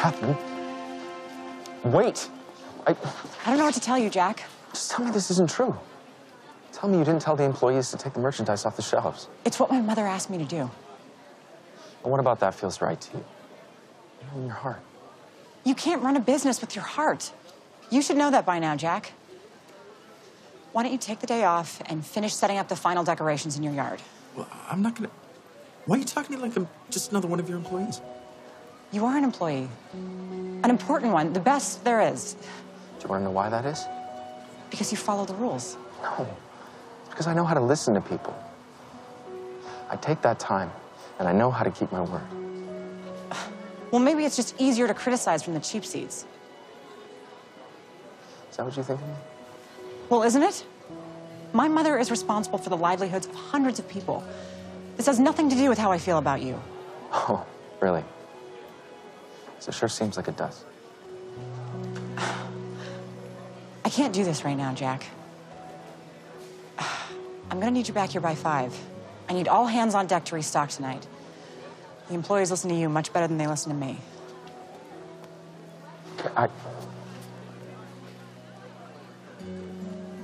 Catherine, wait. I don't know what to tell you, Jack. Just tell me this isn't true. Tell me you didn't tell the employees to take the merchandise off the shelves. It's what my mother asked me to do. And what about that feels right to you? In your heart. You can't run a business with your heart. You should know that by now, Jack. Why don't you take the day off and finish setting up the final decorations in your yard? Well, I'm not gonna... Why are you talking to me like I'm just another one of your employees? You are an employee. An important one, the best there is. Do you want to know why that is? Because you follow the rules. No. It's because I know how to listen to people. I take that time, and I know how to keep my word. Well, maybe it's just easier to criticize from the cheap seats. Is that what you think of me? Well, isn't it? My mother is responsible for the livelihoods of hundreds of people. This has nothing to do with how I feel about you. Oh, really? So it sure seems like it does. I can't do this right now, Jack. I'm gonna need you back here by 5. I need all hands on deck to restock tonight. The employees listen to you much better than they listen to me.